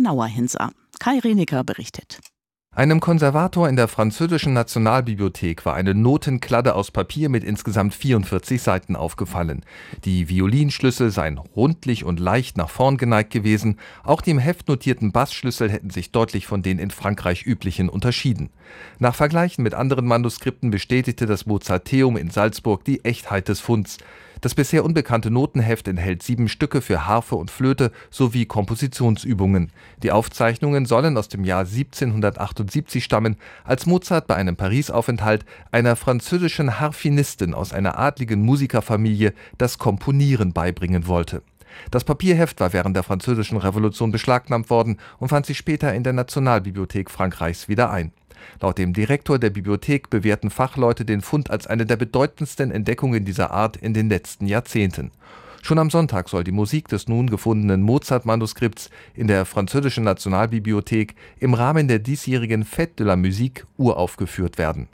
genauer hinsah. Kai Reneker berichtet. Einem Konservator in der französischen Nationalbibliothek war eine Notenkladde aus Papier mit insgesamt 44 Seiten aufgefallen. Die Violinschlüssel seien rundlich und leicht nach vorn geneigt gewesen. Auch die im Heft notierten Bassschlüssel hätten sich deutlich von den in Frankreich üblichen unterschieden. Nach Vergleichen mit anderen Manuskripten bestätigte das Mozarteum in Salzburg die Echtheit des Funds. Das bisher unbekannte Notenheft enthält 7 Stücke für Harfe und Flöte sowie Kompositionsübungen. Die Aufzeichnungen sollen aus dem Jahr 1778 stammen, als Mozart bei einem Paris-Aufenthalt einer französischen Harfenistin aus einer adligen Musikerfamilie das Komponieren beibringen wollte. Das Papierheft war während der Französischen Revolution beschlagnahmt worden und fand sich später in der Nationalbibliothek Frankreichs wieder ein. Laut dem Direktor der Bibliothek bewerten Fachleute den Fund als eine der bedeutendsten Entdeckungen dieser Art in den letzten Jahrzehnten. Schon am Sonntag soll die Musik des nun gefundenen Mozart-Manuskripts in der französischen Nationalbibliothek im Rahmen der diesjährigen Fête de la Musique uraufgeführt werden.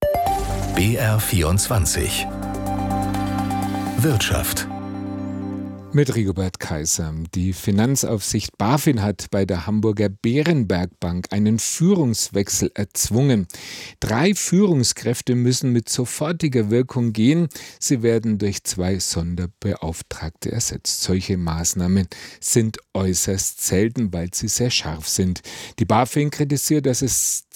BR24 Wirtschaft. Mit Rigobert Kaiser. Die Finanzaufsicht BaFin hat bei der Hamburger Berenberg Bank einen Führungswechsel erzwungen. 3 Führungskräfte müssen mit sofortiger Wirkung gehen. Sie werden durch 2 Sonderbeauftragte ersetzt. Solche Maßnahmen sind äußerst selten, weil sie sehr scharf sind. Die BaFin kritisiert, dass es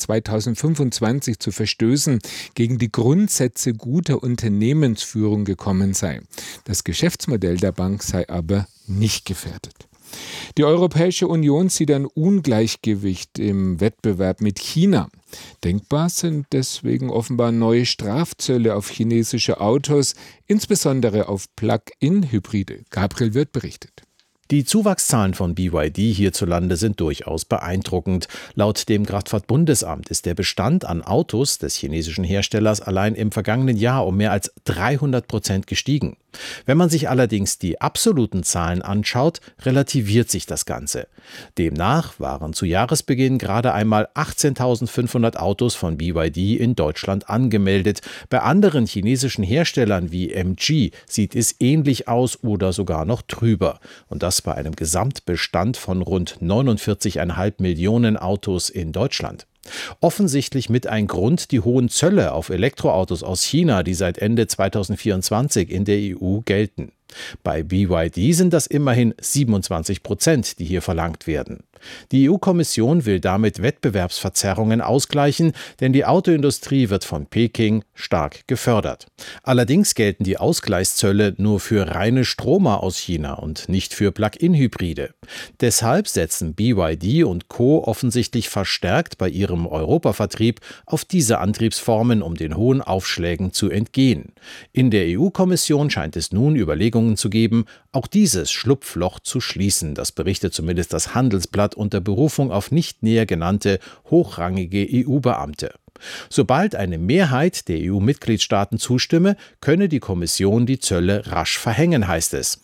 2025 zu Verstößen gegen die Grundsätze guter Unternehmensführung gekommen sei. Das Geschäftsmodell der Bank sei aber nicht gefährdet. Die Europäische Union sieht ein Ungleichgewicht im Wettbewerb mit China. Denkbar sind deswegen offenbar neue Strafzölle auf chinesische Autos, insbesondere auf Plug-in-Hybride. Gabriel Wirth berichtet. Die Zuwachszahlen von BYD hierzulande sind durchaus beeindruckend. Laut dem Kraftfahrtbundesamt ist der Bestand an Autos des chinesischen Herstellers allein im vergangenen Jahr um mehr als 300% gestiegen. Wenn man sich allerdings die absoluten Zahlen anschaut, relativiert sich das Ganze. Demnach waren zu Jahresbeginn gerade einmal 18.500 Autos von BYD in Deutschland angemeldet. Bei anderen chinesischen Herstellern wie MG sieht es ähnlich aus oder sogar noch drüber. Und das bei einem Gesamtbestand von rund 49,5 Millionen Autos in Deutschland. Offensichtlich mit ein Grund die hohen Zölle auf Elektroautos aus China, die seit Ende 2024 in der EU gelten. Bei BYD sind das immerhin 27%, die hier verlangt werden. Die EU-Kommission will damit Wettbewerbsverzerrungen ausgleichen, denn die Autoindustrie wird von Peking stark gefördert. Allerdings gelten die Ausgleichszölle nur für reine Stromer aus China und nicht für Plug-in-Hybride. Deshalb setzen BYD und Co. offensichtlich verstärkt bei ihrem Europavertrieb auf diese Antriebsformen, um den hohen Aufschlägen zu entgehen. In der EU-Kommission scheint es nun Überlegungen zu geben, auch dieses Schlupfloch zu schließen. Das berichtet zumindest das Handelsblatt unter Berufung auf nicht näher genannte hochrangige EU-Beamte. Sobald eine Mehrheit der EU-Mitgliedstaaten zustimme, könne die Kommission die Zölle rasch verhängen, heißt es.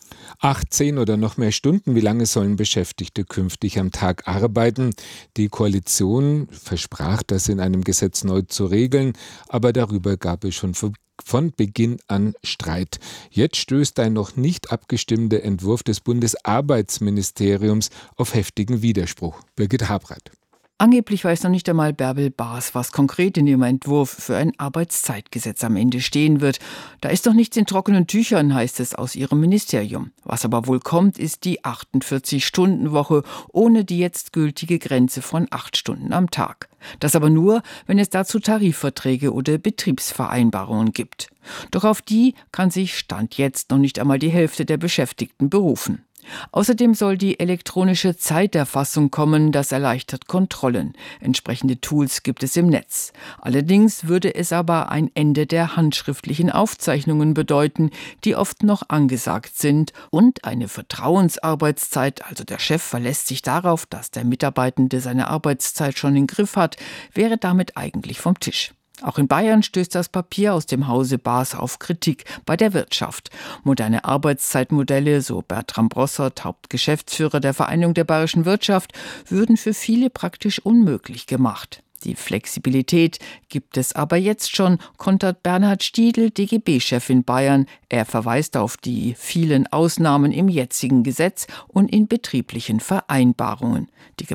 18 oder noch mehr Stunden, wie lange sollen Beschäftigte künftig am Tag arbeiten? Die Koalition versprach, das in einem Gesetz neu zu regeln, aber darüber gab es schon von Beginn an Streit. Jetzt stößt ein noch nicht abgestimmter Entwurf des Bundesarbeitsministeriums auf heftigen Widerspruch. Birgit Habrath. Angeblich weiß noch nicht einmal Bärbel Baas, was konkret in ihrem Entwurf für ein Arbeitszeitgesetz am Ende stehen wird. Da ist doch nichts in trockenen Tüchern, heißt es aus ihrem Ministerium. Was aber wohl kommt, ist die 48-Stunden-Woche ohne die jetzt gültige Grenze von 8 Stunden am Tag. Das aber nur, wenn es dazu Tarifverträge oder Betriebsvereinbarungen gibt. Doch auf die kann sich Stand jetzt noch nicht einmal die Hälfte der Beschäftigten berufen. Außerdem soll die elektronische Zeiterfassung kommen, das erleichtert Kontrollen. Entsprechende Tools gibt es im Netz. Allerdings würde es aber ein Ende der handschriftlichen Aufzeichnungen bedeuten, die oft noch angesagt sind, und eine Vertrauensarbeitszeit, also der Chef verlässt sich darauf, dass der Mitarbeitende seine Arbeitszeit schon im Griff hat, wäre damit eigentlich vom Tisch. Auch in Bayern stößt das Papier aus dem Hause Baas auf Kritik bei der Wirtschaft. Moderne Arbeitszeitmodelle, so Bertram Brossert, Hauptgeschäftsführer der Vereinigung der bayerischen Wirtschaft, würden für viele praktisch unmöglich gemacht. Die Flexibilität gibt es aber jetzt schon, kontert Bernhard Stiedl, DGB-Chef in Bayern. Er verweist auf die vielen Ausnahmen im jetzigen Gesetz und in betrieblichen Vereinbarungen. Die